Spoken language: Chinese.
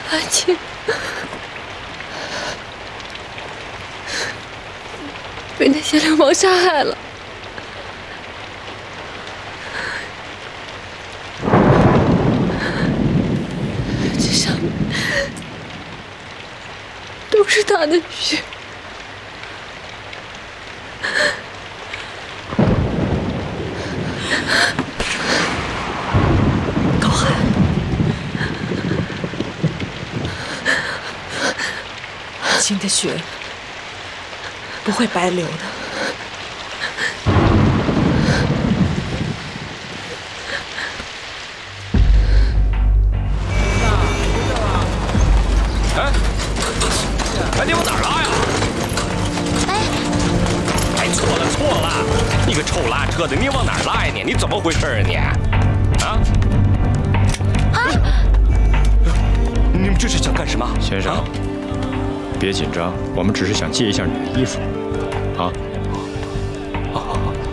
安青被那些流氓杀害了。这上面都是他的血。高寒， 安青的血不会白流的。 哎，你往哪儿拉呀？哎，错了！你个臭拉车的，你往哪儿拉呀你？你怎么回事啊你？啊？你们这是想干什么？ 先生，别紧张，我们只是想借一下你的衣服，啊。